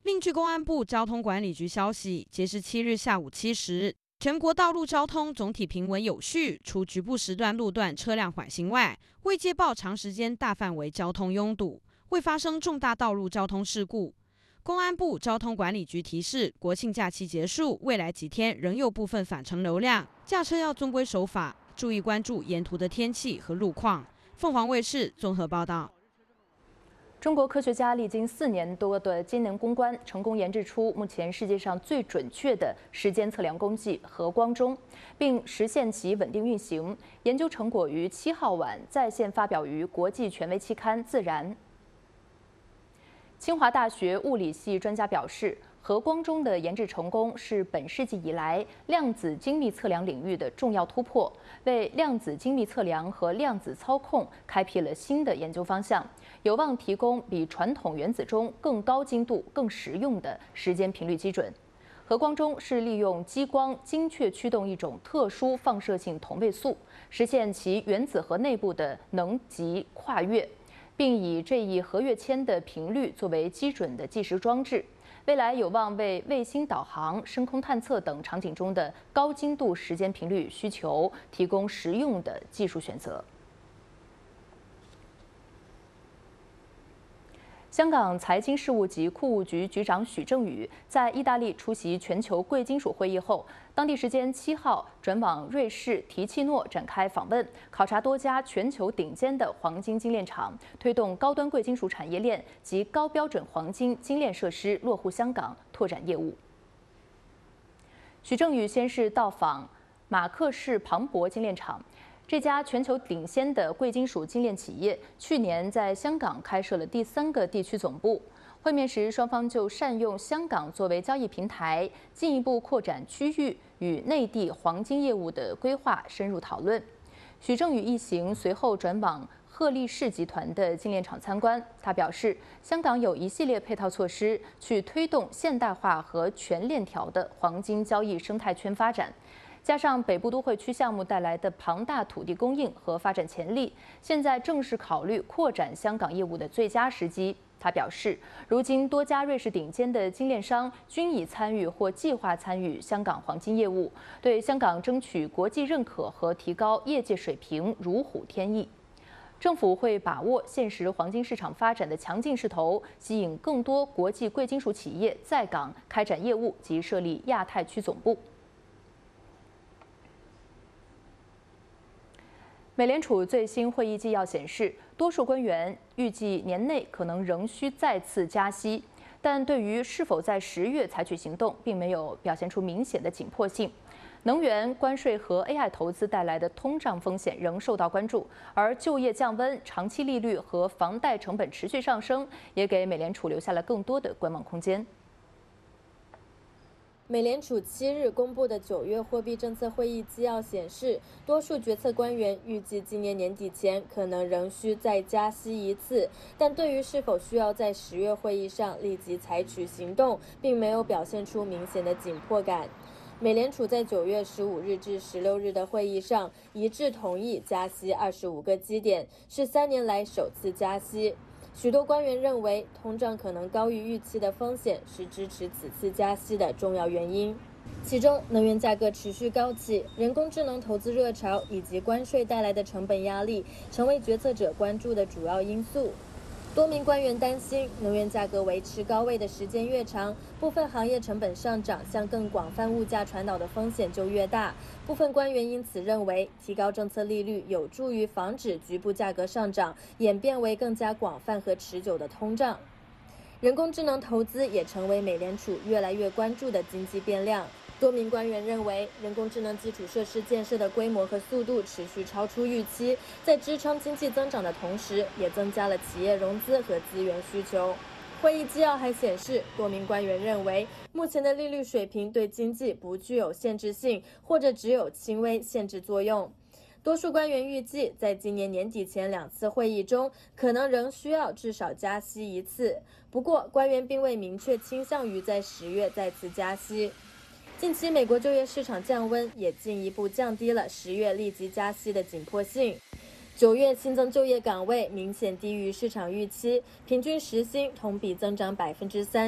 另据公安部交通管理局消息，截至7日下午7时，全国道路交通总体平稳有序，除局部时段路段车辆缓行外，未接报长时间大范围交通拥堵，未发生重大道路交通事故。公安部交通管理局提示，国庆假期结束，未来几天仍有部分返程流量，驾车要遵规守法，注意关注沿途的天气和路况。凤凰卫视综合报道。 中国科学家历经4年多的艰难攻关，成功研制出目前世界上最准确的时间测量工具核光钟，并实现其稳定运行。研究成果于7号晚在线发表于国际权威期刊《自然》。清华大学物理系专家表示，核光钟的研制成功是本世纪以来量子精密测量领域的重要突破，为量子精密测量和量子操控开辟了新的研究方向，有望提供比传统原子钟更高精度、更实用的时间频率基准。核光钟是利用激光精确驱动一种特殊放射性同位素，实现其原子核内部的能级跨越，并以这一核跃迁的频率作为基准的计时装置。未来有望为卫星导航、深空探测等场景中的高精度时间频率需求提供实用的技术选择。香港财经事务及库务局局长许正宇在意大利出席全球贵金属会议后，当地时间7号转往瑞士提契诺展开访问，考察多家全球顶尖的黄金精炼厂，推动高端贵金属产业链及高标准黄金精炼设施落户香港，拓展业务。许正宇先是到访马克士庞博精炼厂。这家全球领先的贵金属精炼企业去年在香港开设了第3个地区总部。会面时，双方就善用香港作为交易平台，进一步扩展区域与内地黄金业务的规划深入讨论。许正宇一行随后转往赫利士集团的精炼厂参观。他表示，香港有一系列配套措施去推动现代化和全链条的黄金交易生态圈发展。加上北部都会区项目带来的庞大土地供应和发展潜力，现在正是考虑扩展香港业务的最佳时机。他表示，如今多家瑞士顶尖的精炼商均已参与或计划参与香港黄金业务，对香港争取国际认可和提高业界水平如虎添翼。政府会把握现实黄金市场发展的强劲势头，吸引更多国际贵金属企业在港开展业务及设立亚太区总部。美联储最新会议纪要显示，多数官员预计年内可能仍需再次加息，但对于是否在10月采取行动，并没有表现出明显的紧迫性。能源、关税和 AI 投资带来的通胀风险仍受到关注，而就业降温、长期利率和房贷成本持续上升，也给美联储留下了更多的观望空间。 美联储7日公布的9月货币政策会议纪要显示，多数决策官员预计今年年底前可能仍需再加息一次，但对于是否需要在10月会议上立即采取行动，并没有表现出明显的紧迫感。美联储在9月15日至16日的会议上一致同意加息25个基点，是3年来首次加息。许多官员认为，通胀可能高于预期的风险是支持此次加息的重要原因。其中，能源价格持续高企、人工智能投资热潮以及关税带来的成本压力，成为决策者关注的主要因素。多名官员担心，能源价格维持高位的时间越长，部分行业成本上涨向更广泛物价传导的风险就越大。部分官员因此认为，提高政策利率有助于防止局部价格上涨演变为更加广泛和持久的通胀。人工智能投资也成为美联储越来越关注的经济变量。多名官员认为，人工智能基础设施建设的规模和速度持续超出预期，在支撑经济增长的同时，也增加了企业融资和资源需求。会议纪要还显示，多名官员认为，目前的利率水平对经济不具有限制性，或者只有轻微限制作用。多数官员预计，在今年年底前2次会议中，可能仍需要至少加息一次。不过，官员并未明确倾向于在10月再次加息。近期美国就业市场降温，也进一步降低了10月立即加息的紧迫性。9月新增就业岗位明显低于市场预期，平均时薪同比增长3%。